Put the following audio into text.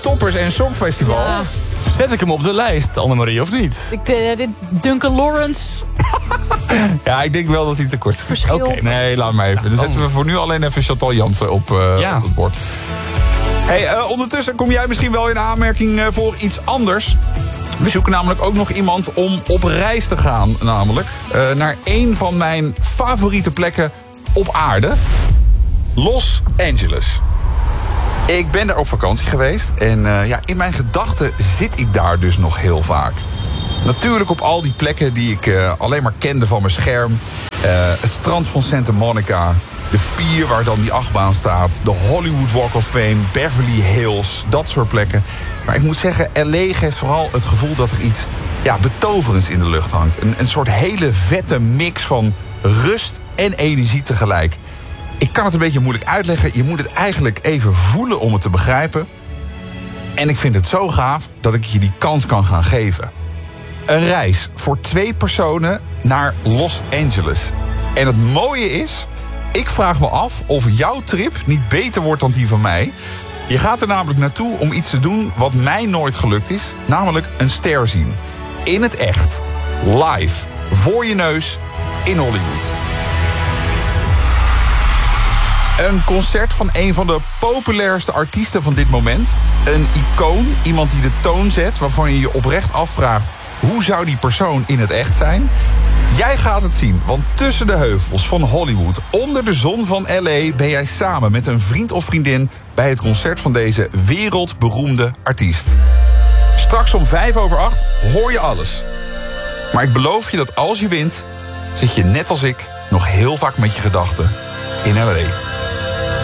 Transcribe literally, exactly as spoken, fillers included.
Toppers en Songfestival. Ja. Zet ik hem op de lijst, Annemarie, of niet? Ik, uh, dit Duncan Lawrence. Ja, ik denk wel dat hij tekort is. Verschil. Oké. Nee, laat maar even. Dan zetten we voor nu alleen even Chantal Jansen op, uh, Ja. op het bord. Hey, uh, ondertussen kom jij misschien wel in aanmerking uh, voor iets anders. We zoeken namelijk ook nog iemand om op reis te gaan. Namelijk uh, naar een van mijn favoriete plekken op aarde. Los Angeles. Ik ben daar op vakantie geweest. En uh, ja, in mijn gedachten zit ik daar dus nog heel vaak. Natuurlijk op al die plekken die ik uh, alleen maar kende van mijn scherm. Uh, het strand van Santa Monica. De pier waar dan die achtbaan staat. De Hollywood Walk of Fame. Beverly Hills. Dat soort plekken. Maar ik moet zeggen, L A geeft vooral het gevoel dat er iets ja, betoverends in de lucht hangt. Een, een soort hele vette mix van rust en energie tegelijk. Ik kan het een beetje moeilijk uitleggen. Je moet het eigenlijk even voelen om het te begrijpen. En ik vind het zo gaaf dat ik je die kans kan gaan geven. Een reis voor twee personen naar Los Angeles. En het mooie is, ik vraag me af of jouw trip niet beter wordt dan die van mij. Je gaat er namelijk naartoe om iets te doen wat mij nooit gelukt is. Namelijk een ster zien. In het echt. Live. Voor je neus. In Hollywood. Een concert van een van de populairste artiesten van dit moment. Een icoon, iemand die de toon zet, waarvan je je oprecht afvraagt, hoe zou die persoon in het echt zijn? Jij gaat het zien, want tussen de heuvels van Hollywood, onder de zon van L A, ben jij samen met een vriend of vriendin bij het concert van deze wereldberoemde artiest. Straks om vijf over acht hoor je alles. Maar ik beloof je dat als je wint, zit je net als ik nog heel vaak met je gedachten in L A.